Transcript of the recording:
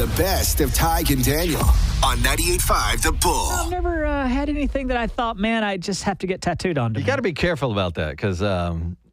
The best of Tig and Daniel on 98.5 The Bull. I've never had anything that I thought, man, I just have to get tattooed on. You got to be careful about that because